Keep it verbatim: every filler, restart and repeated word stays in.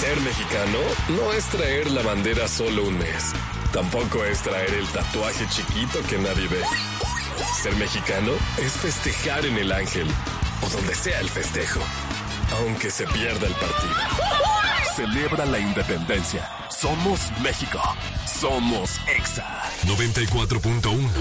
Ser mexicano no es traer la bandera solo un mes. Tampoco es traer el tatuaje chiquito que nadie ve. Ser mexicano es festejar en el Ángel o donde sea el festejo, aunque se pierda el partido. Celebra la independencia. Somos México. Somos Exa. noventa y cuatro punto uno